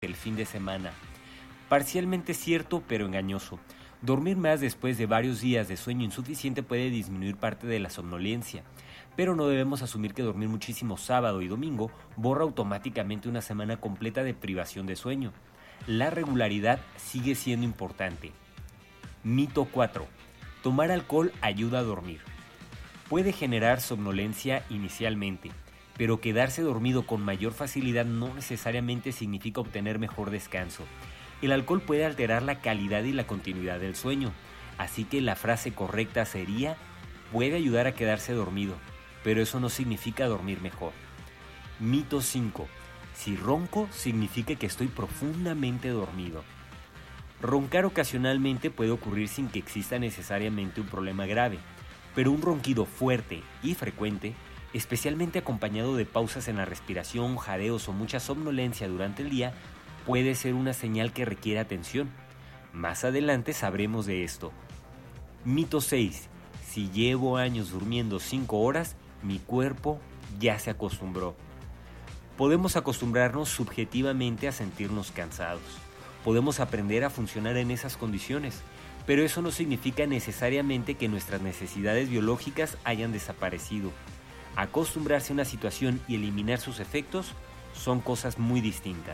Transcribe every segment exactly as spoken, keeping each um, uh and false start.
el fin de semana. Parcialmente cierto, pero engañoso. Dormir más después de varios días de sueño insuficiente puede disminuir parte de la somnolencia, pero no debemos asumir que dormir muchísimo sábado y domingo borra automáticamente una semana completa de privación de sueño. La regularidad sigue siendo importante. Mito cuatro. Tomar alcohol ayuda a dormir. Puede generar somnolencia inicialmente, pero quedarse dormido con mayor facilidad no necesariamente significa obtener mejor descanso. El alcohol puede alterar la calidad y la continuidad del sueño, así que la frase correcta sería: puede ayudar a quedarse dormido, pero eso no significa dormir mejor. Mito cinco. Si ronco, significa que estoy profundamente dormido. Roncar ocasionalmente puede ocurrir sin que exista necesariamente un problema grave, pero un ronquido fuerte y frecuente, especialmente acompañado de pausas en la respiración, jadeos o mucha somnolencia durante el día, puede ser una señal que requiere atención. Más adelante sabremos de esto. Mito seis. Si llevo años durmiendo cinco horas, mi cuerpo ya se acostumbró. Podemos acostumbrarnos subjetivamente a sentirnos cansados. Podemos aprender a funcionar en esas condiciones, pero eso no significa necesariamente que nuestras necesidades biológicas hayan desaparecido. Acostumbrarse a una situación y eliminar sus efectos son cosas muy distintas.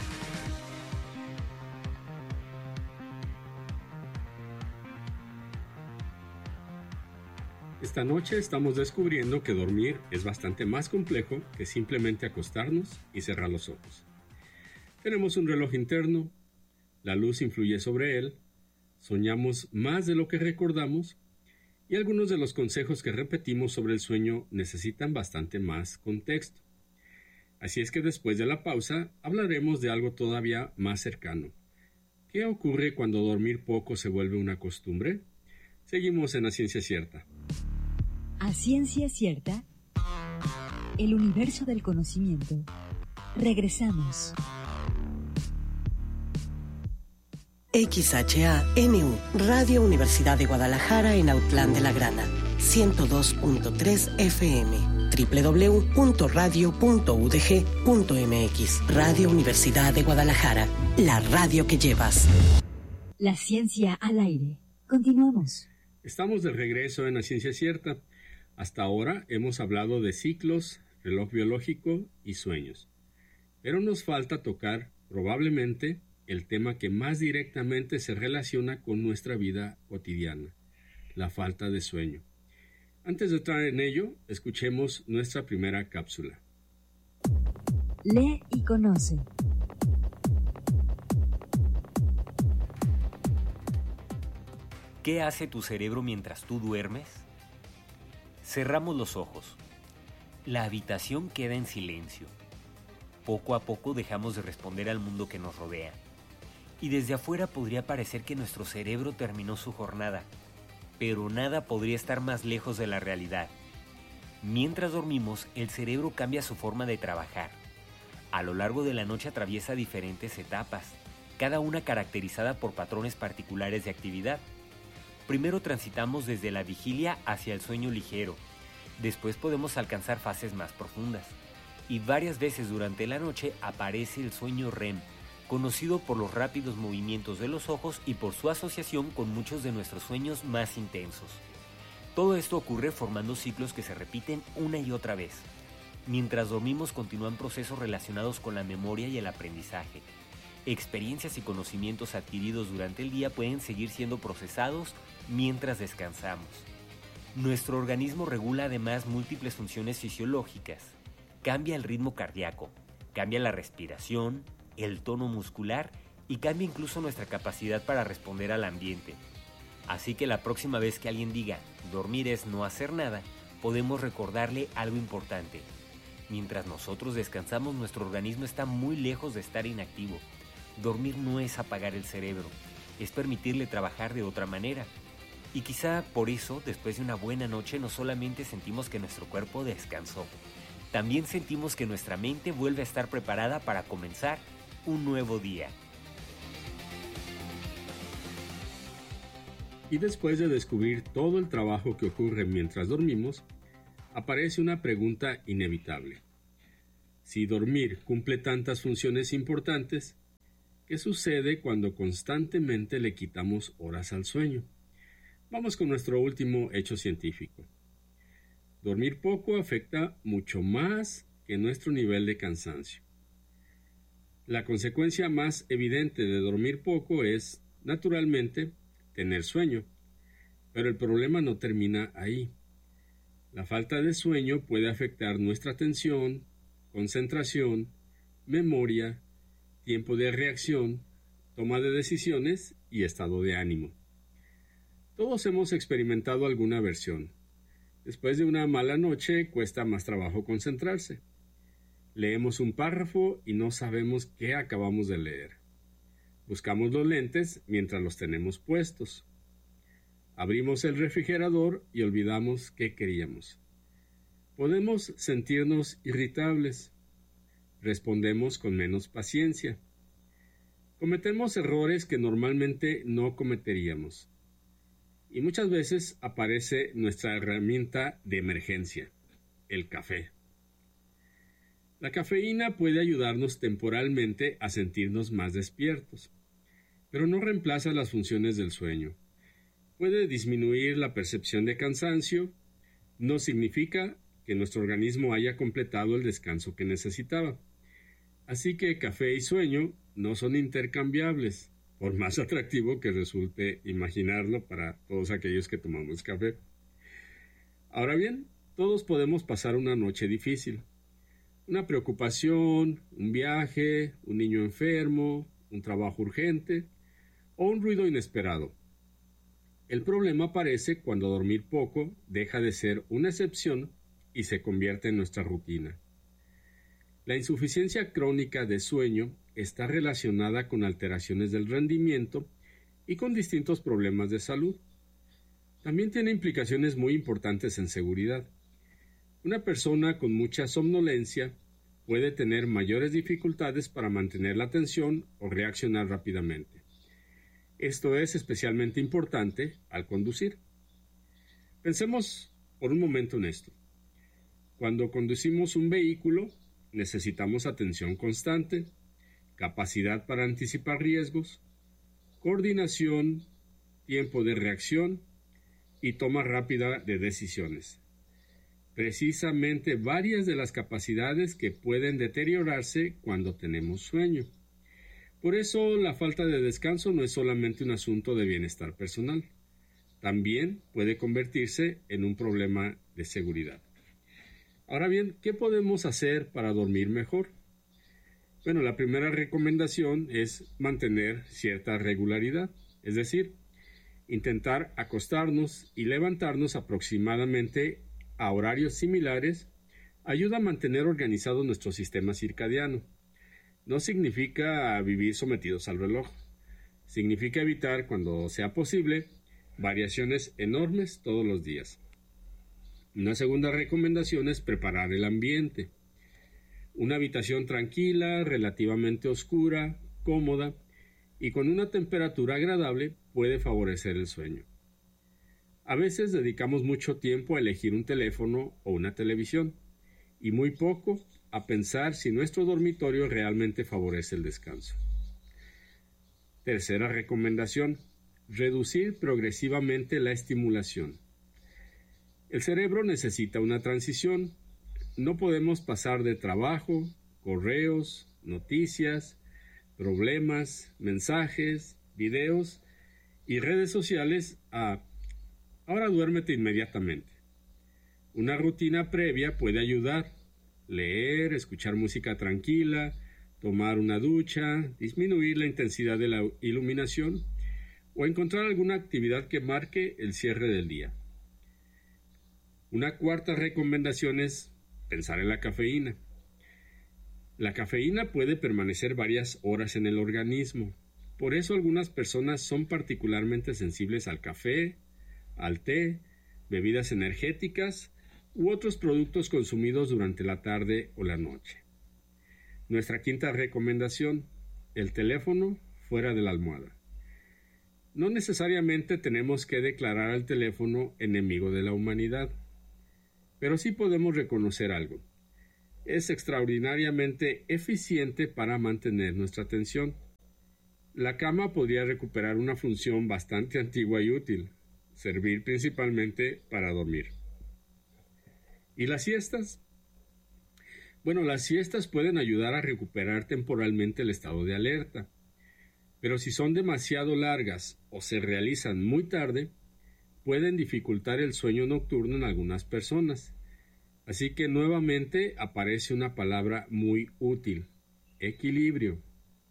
Esta noche estamos descubriendo que dormir es bastante más complejo que simplemente acostarnos y cerrar los ojos. Tenemos un reloj interno, la luz influye sobre él, soñamos más de lo que recordamos y algunos de los consejos que repetimos sobre el sueño necesitan bastante más contexto. Así es que después de la pausa hablaremos de algo todavía más cercano. ¿Qué ocurre cuando dormir poco se vuelve una costumbre? Seguimos en A Ciencia Cierta. A Ciencia Cierta, el universo del conocimiento. Regresamos. X H A N U, Radio Universidad de Guadalajara en Autlán de la Grana, ciento dos punto tres F M, doble u doble u doble u punto radio punto u d g punto m x. Radio Universidad de Guadalajara, la radio que llevas. La ciencia al aire. Continuamos. Estamos de regreso en La Ciencia Cierta. Hasta ahora hemos hablado de ciclos, reloj biológico y sueños. Pero nos falta tocar, probablemente, el tema que más directamente se relaciona con nuestra vida cotidiana, la falta de sueño. Antes de entrar en ello, escuchemos nuestra primera cápsula. Lee y conoce. ¿Qué hace tu cerebro mientras tú duermes? Cerramos los ojos. La habitación queda en silencio. Poco a poco dejamos de responder al mundo que nos rodea. Y desde afuera podría parecer que nuestro cerebro terminó su jornada, pero nada podría estar más lejos de la realidad. Mientras dormimos, el cerebro cambia su forma de trabajar. A lo largo de la noche atraviesa diferentes etapas, cada una caracterizada por patrones particulares de actividad. Primero transitamos desde la vigilia hacia el sueño ligero. Después podemos alcanzar fases más profundas. Y varias veces durante la noche aparece el sueño R E M, conocido por los rápidos movimientos de los ojos y por su asociación con muchos de nuestros sueños más intensos. Todo esto ocurre formando ciclos que se repiten una y otra vez. Mientras dormimos continúan procesos relacionados con la memoria y el aprendizaje. Experiencias y conocimientos adquiridos durante el día pueden seguir siendo procesados mientras descansamos. Nuestro organismo regula además múltiples funciones fisiológicas. Cambia el ritmo cardíaco, cambia la respiración, el tono muscular y cambia incluso nuestra capacidad para responder al ambiente. Así que la próxima vez que alguien diga dormir es no hacer nada, podemos recordarle algo importante. Mientras nosotros descansamos, nuestro organismo está muy lejos de estar inactivo. Dormir no es apagar el cerebro, es permitirle trabajar de otra manera. Y quizá por eso, después de una buena noche, no solamente sentimos que nuestro cuerpo descansó, también sentimos que nuestra mente vuelve a estar preparada para comenzar un nuevo día. Y después de descubrir todo el trabajo que ocurre mientras dormimos, aparece una pregunta inevitable. Si dormir cumple tantas funciones importantes, ¿Qué sucede cuando constantemente le quitamos horas al sueño? Vamos con nuestro último hecho científico. Dormir poco afecta mucho más que nuestro nivel de cansancio. La consecuencia más evidente de dormir poco es, naturalmente, tener sueño. Pero el problema no termina ahí. La falta de sueño puede afectar nuestra atención, concentración, memoria, tiempo de reacción, toma de decisiones y estado de ánimo. Todos hemos experimentado alguna aversión. Después de una mala noche cuesta más trabajo concentrarse. Leemos un párrafo y no sabemos qué acabamos de leer. Buscamos los lentes mientras los tenemos puestos. Abrimos el refrigerador y olvidamos qué queríamos. Podemos sentirnos irritables. Respondemos con menos paciencia. Cometemos errores que normalmente no cometeríamos. Y muchas veces aparece nuestra herramienta de emergencia, el café. La cafeína puede ayudarnos temporalmente a sentirnos más despiertos, pero no reemplaza las funciones del sueño. Puede disminuir la percepción de cansancio, no significa que nuestro organismo haya completado el descanso que necesitaba. Así que café y sueño no son intercambiables, por más atractivo que resulte imaginarlo para todos aquellos que tomamos café. Ahora bien, todos podemos pasar una noche difícil. Una preocupación, un viaje, un niño enfermo, un trabajo urgente o un ruido inesperado. El problema aparece cuando dormir poco deja de ser una excepción y se convierte en nuestra rutina. La insuficiencia crónica de sueño está relacionada con alteraciones del rendimiento y con distintos problemas de salud. También tiene implicaciones muy importantes en seguridad. Una persona con mucha somnolencia puede tener mayores dificultades para mantener la atención o reaccionar rápidamente. Esto es especialmente importante al conducir. Pensemos por un momento en esto. Cuando conducimos un vehículo, necesitamos atención constante, capacidad para anticipar riesgos, coordinación, tiempo de reacción y toma rápida de decisiones. Precisamente varias de las capacidades que pueden deteriorarse cuando tenemos sueño. Por eso la falta de descanso no es solamente un asunto de bienestar personal, también puede convertirse en un problema de seguridad. Ahora bien, ¿qué podemos hacer para dormir mejor? Bueno, la primera recomendación es mantener cierta regularidad, es decir, intentar acostarnos y levantarnos aproximadamente a horarios similares ayuda a mantener organizado nuestro sistema circadiano. No significa vivir sometidos al reloj. Significa evitar, cuando sea posible, variaciones enormes todos los días. Una segunda recomendación es preparar el ambiente. Una habitación tranquila, relativamente oscura, cómoda y con una temperatura agradable puede favorecer el sueño. A veces dedicamos mucho tiempo a elegir un teléfono o una televisión y muy poco a pensar si nuestro dormitorio realmente favorece el descanso. Tercera recomendación: reducir progresivamente la estimulación. El cerebro necesita una transición. No podemos pasar de trabajo, correos, noticias, problemas, mensajes, videos y redes sociales a ahora duérmete inmediatamente. Una rutina previa puede ayudar. Leer, escuchar música tranquila, tomar una ducha, disminuir la intensidad de la iluminación o encontrar alguna actividad que marque el cierre del día. Una cuarta recomendación es pensar en la cafeína. La cafeína puede permanecer varias horas en el organismo. Por eso algunas personas son particularmente sensibles al café, al té, bebidas energéticas u otros productos consumidos durante la tarde o la noche. Nuestra quinta recomendación: el teléfono fuera de la almohada. No necesariamente tenemos que declarar al teléfono enemigo de la humanidad, pero sí podemos reconocer algo. Es extraordinariamente eficiente para mantener nuestra atención. la cama podría recuperar una función bastante antigua y útil, servir principalmente para dormir. ¿Y las siestas? Bueno, las siestas pueden ayudar a recuperar temporalmente el estado de alerta, pero si son demasiado largas o se realizan muy tarde, pueden dificultar el sueño nocturno en algunas personas. Así que nuevamente aparece una palabra muy útil: equilibrio.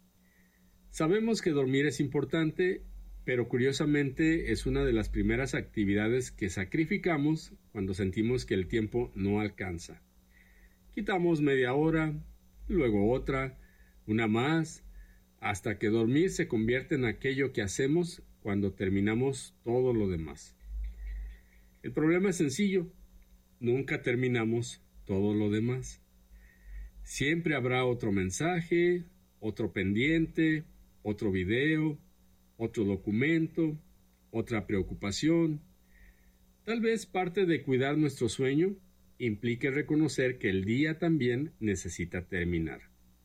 Sabemos que dormir es importante, pero curiosamente es una de las primeras actividades que sacrificamos cuando sentimos que el tiempo no alcanza. Quitamos media hora, luego otra, una más, hasta que dormir se convierte en aquello que hacemos cuando terminamos todo lo demás. El problema es sencillo: nunca terminamos todo lo demás. Siempre habrá otro mensaje, otro pendiente, otro video, otro documento, otra preocupación. Tal vez parte de cuidar nuestro sueño implique reconocer que el día también necesita terminar.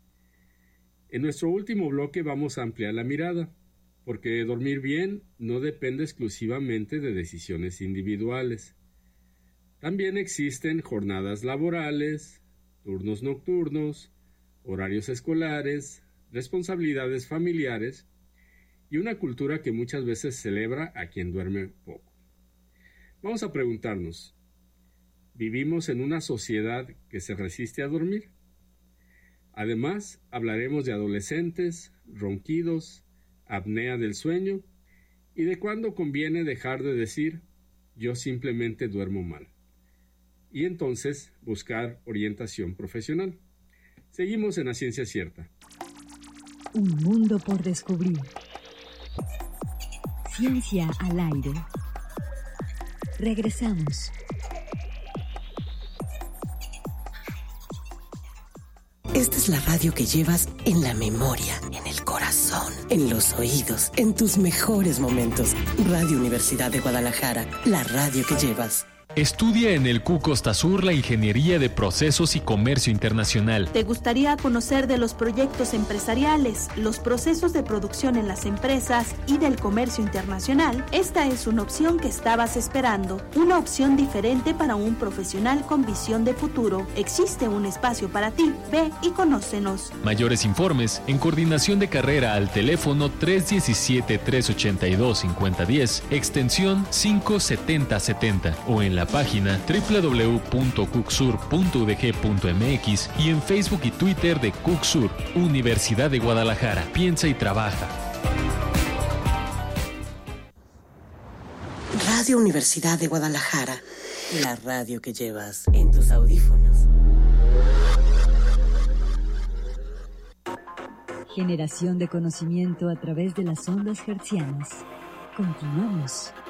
En nuestro último bloque vamos a ampliar la mirada, porque dormir bien no depende exclusivamente de decisiones individuales. También existen jornadas laborales, turnos nocturnos, horarios escolares, responsabilidades familiares y una cultura que muchas veces celebra a quien duerme poco. Vamos a preguntarnos, ¿vivimos en una sociedad que se resiste a dormir? Además, hablaremos de adolescentes, ronquidos, apnea del sueño y de cuándo conviene dejar de decir yo simplemente duermo mal, y entonces buscar orientación profesional. Seguimos en La Ciencia Cierta. Un mundo por descubrir. Ciencia al aire. Regresamos. Esta es la radio que llevas en la memoria, en el corazón, en los oídos, en tus mejores momentos. Radio Universidad de Guadalajara, la radio que llevas. Estudia en el C U Costa Sur la Ingeniería de Procesos y Comercio Internacional. ¿Te gustaría conocer de los proyectos empresariales, los procesos de producción en las empresas y del comercio internacional? Esta es una opción que estabas esperando, una opción diferente para un profesional con visión de futuro. Existe un espacio para ti. Ve y conócenos. Mayores informes en coordinación de carrera al teléfono tres uno siete, tres ocho dos, cinco cero uno cero, extensión cinco setenta setenta o en la página doble u doble u doble u punto cucsur punto u d g punto m x y en Facebook y Twitter de Cucsur, Universidad de Guadalajara. Piensa y trabaja. Radio Universidad de Guadalajara, la radio que llevas en tus audífonos. Generación de conocimiento a través de las ondas hertzianas. Continuamos.